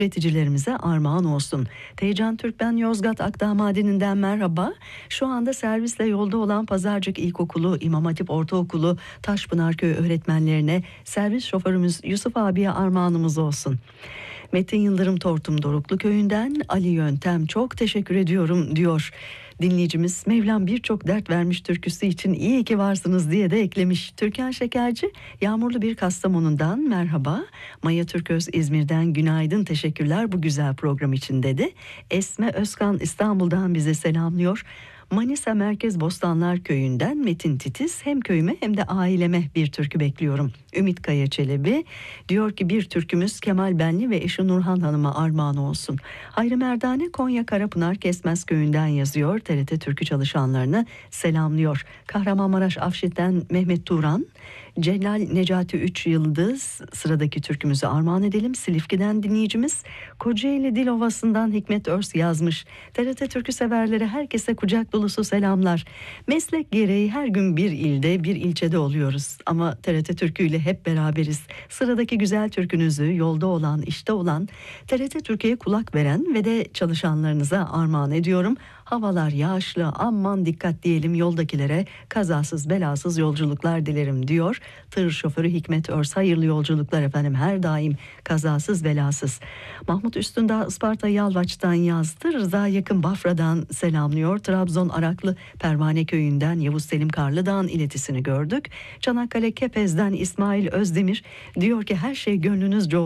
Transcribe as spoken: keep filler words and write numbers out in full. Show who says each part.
Speaker 1: üreticilerimize armağan olsun. Teycan Türkben Yozgat Akdağ Madeni'nden merhaba. Şu anda servisle yolda olan Pazarcık İlkokulu, İmam Hatip Ortaokulu, Taşpınarköy öğretmenlerine servis şoförümüz Yusuf abiye armağanımız olsun. Metin Yıldırım Tortum Doruklu Köyü'nden Ali Yöntem çok teşekkür ediyorum diyor. Dinleyicimiz Mevlam birçok dert vermiş türküsü için iyi ki varsınız diye de eklemiş. Türkan Şekerci yağmurlu bir Kastamonu'dan merhaba. Maya Türköz İzmir'den günaydın, teşekkürler bu güzel program için dedi. Esme Özkan İstanbul'dan bize selamlıyor. Manisa Merkez Bostanlar Köyü'nden Metin Titiz hem köyüme hem de aileme bir türkü bekliyorum. Ümit Kaya Çelebi diyor ki bir türkümüz Kemal Benli ve eşi Nurhan Hanım'a armağan olsun. Hayri Merdane Konya Karapınar Kesmez Köyü'nden yazıyor. T R T türkü çalışanlarını selamlıyor. Kahramanmaraş Afşit'ten Mehmet Turan, Celal Necati Üç Yıldız sıradaki türkümüzü armağan edelim. Silifke'den dinleyicimiz Kocaeli Dilovası'ndan Hikmet Örs yazmış. T R T türkü severlere herkese kucak dolusu selamlar. Meslek gereği her gün bir ilde bir ilçede oluyoruz. Ama T R T Türkü ile hep beraberiz. Sıradaki güzel türkünüzü yolda olan, işte olan, T R T Türkiye'ye kulak veren ve de çalışanlarınıza armağan ediyorum. Havalar yağışlı, aman dikkat diyelim yoldakilere, kazasız belasız yolculuklar dilerim diyor. Tır şoförü Hikmet Örs, hayırlı yolculuklar efendim, her daim kazasız belasız. Mahmut Üstündağ Isparta Yalvaç'tan yazdı. Rıza Yakın Bafra'dan selamlıyor. Trabzon Araklı Pervane Köyü'nden Yavuz Selim Karlıdağ'ın iletisini gördük. Çanakkale Kepez'den İsmail Özdemir diyor ki her şey gönlünüzce